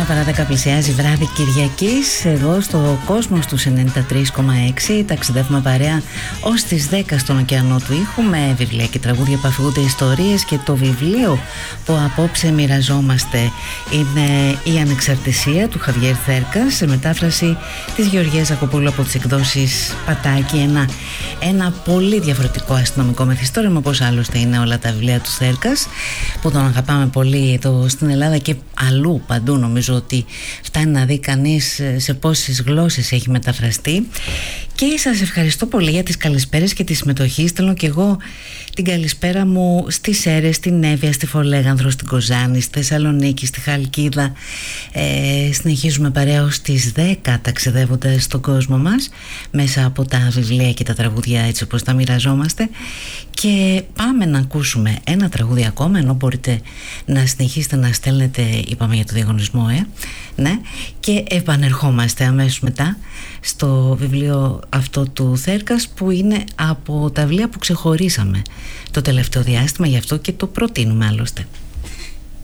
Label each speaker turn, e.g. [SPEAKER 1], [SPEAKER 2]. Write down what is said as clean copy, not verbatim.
[SPEAKER 1] παρά 10 πλησιάζει βράδυ Κυριακής. Εδώ στο Κόσμος του 93,6 ταξιδεύουμε παρέα ως τις 10 στον ωκεανό του ήχου με βιβλία και τραγούδια που αφηγούνται ιστορίες, και το βιβλίο που απόψε μοιραζόμαστε είναι «Η Ανεξαρτησία» του Χαβιέρ Θέρκα, σε μετάφραση της Γεωργίας Ζακοπούλου από τις εκδόσεις Πατάκη. Ένα πολύ διαφορετικό αστυνομικό μυθιστόρημα, όπως άλλωστε είναι όλα τα βιβλία του Θέρκας, που τον αγαπάμε πολύ εδώ στην Ελλάδα και αλλού παντού. Νομίζω ότι φτάνει να δει κανείς σε πόσες γλώσσες έχει μεταφραστεί. Και σας ευχαριστώ πολύ για τις καλησπέρες και τη συμμετοχή. Στέλνω και εγώ την καλησπέρα μου στις Σέρρες, στην Εύβοια, στη Φολέγανδρο, στην Κοζάνη, στη Θεσσαλονίκη, στη Χαλκίδα. Συνεχίζουμε παρέα ως τις 10 ταξιδεύοντας στον κόσμο μας μέσα από τα βιβλία και τα τραγούδια έτσι όπως τα μοιραζόμαστε. Και πάμε να ακούσουμε ένα τραγούδι ακόμα, ενώ μπορείτε να συνεχίσετε να στέλνετε, είπαμε για το διαγωνισμό, ναι, και επανερχόμαστε αμέσως μετά στο βιβλίο αυτό του Θέρκας, που είναι από τα βιβλία που ξεχωρίσαμε το τελευταίο διάστημα, γι' αυτό και το προτείνουμε άλλωστε.